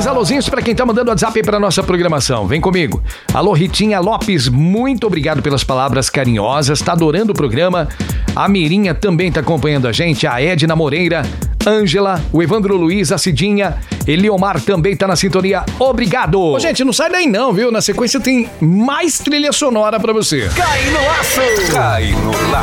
mais alôzinhos pra quem tá mandando WhatsApp aí pra nossa programação. Vem comigo. Alô, Ritinha Lopes, muito obrigado pelas palavras carinhosas. Tá adorando o programa. A Mirinha também tá acompanhando a gente. A Edna Moreira, Ângela, o Evandro Luiz, a Cidinha, Eliomar também tá na sintonia. Obrigado! Ô, gente, não sai daí não, viu? Na sequência tem mais trilha sonora pra você. Cai no laço! Cai no laço!